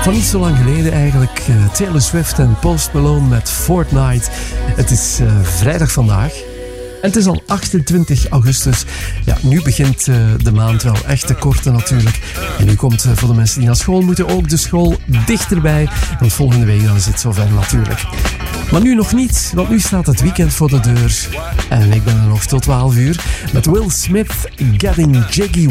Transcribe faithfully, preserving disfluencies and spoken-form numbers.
Van niet zo lang geleden eigenlijk. Uh, Taylor Swift en Post Malone met Fortnite. Het is uh, vrijdag vandaag. En het is al achtentwintig augustus. Ja, nu begint uh, de maand wel echt te korten natuurlijk. En nu komt uh, voor de mensen die naar school moeten ook de school dichterbij. Want volgende week dan is het zover natuurlijk. Maar nu nog niet, want nu staat het weekend voor de deur. En ik ben er nog tot twaalf uur met Will Smith, Getting Jiggy